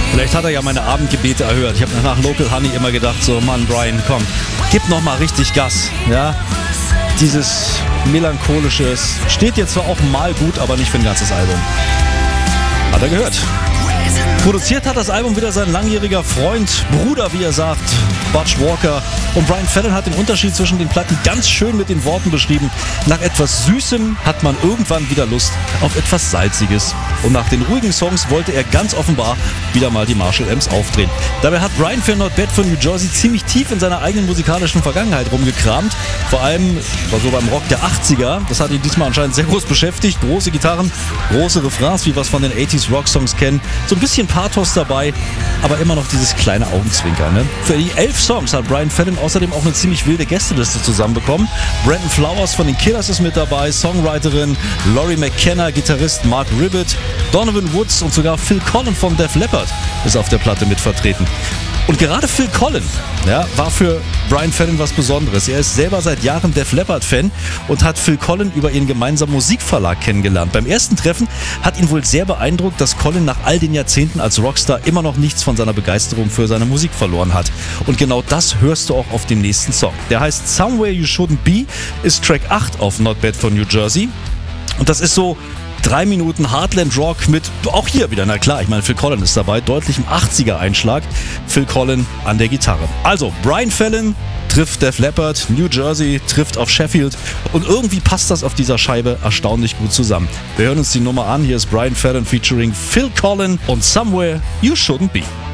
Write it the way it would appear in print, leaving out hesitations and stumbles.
Vielleicht hat er ja meine Abendgebete erhört. Ich habe nach Local Honey immer gedacht, so Mann, Brian, komm, gib noch mal richtig Gas. Ja? Dieses melancholisches steht jetzt zwar auch mal gut, aber nicht für ein ganzes Album. Hat er gehört. Produziert hat das Album wieder sein langjähriger Freund, Bruder, wie er sagt, Butch Walker. Und Brian Fallon hat den Unterschied zwischen den Platten ganz schön mit den Worten beschrieben. Nach etwas Süßem hat man irgendwann wieder Lust auf etwas Salziges. Und nach den ruhigen Songs wollte er ganz offenbar wieder mal die Marshall Amps aufdrehen. Dabei hat Brian für Not Bad von New Jersey ziemlich tief in seiner eigenen musikalischen Vergangenheit rumgekramt. Vor allem war so beim Rock der 80er. Das hat ihn diesmal anscheinend sehr groß beschäftigt. Große Gitarren, große Refrains, wie wir es von den 80s Rock-Songs kennen. So ein bisschen Pathos dabei, aber immer noch dieses kleine Augenzwinkern. Ne? Für die 11 Songs hat Brian Fallon außerdem auch eine ziemlich wilde Gästeliste zusammenbekommen. Brandon Flowers von den Killers ist mit dabei, Songwriterin Laurie McKenna, Gitarrist Mark Ribbitt, Donovan Woods und sogar Phil Collen von Def Leppard ist auf der Platte mit vertreten. Und gerade Phil Collen war für Brian Fallon was Besonderes. Er ist selber seit Jahren Def Leppard-Fan und hat Phil Collen über ihren gemeinsamen Musikverlag kennengelernt. Beim ersten Treffen hat ihn wohl sehr beeindruckt, dass Collen nach all den Jahrzehnten als Rockstar immer noch nichts von seiner Begeisterung für seine Musik verloren hat. Und genau das hörst du auch auf dem nächsten Song. Der heißt Somewhere You Shouldn't Be, ist Track 8 auf Not Bad von New Jersey. Und das ist so 3 Minuten Heartland Rock mit, auch hier wieder, na klar, ich meine, Phil Collen ist dabei, deutlichem 80er-Einschlag. Phil Collen an der Gitarre. Also, Brian Fallon trifft Def Leppard, New Jersey trifft auf Sheffield und irgendwie passt das auf dieser Scheibe erstaunlich gut zusammen. Wir hören uns die Nummer an, hier ist Brian Fallon featuring Phil Collen und Somewhere You Shouldn't Be.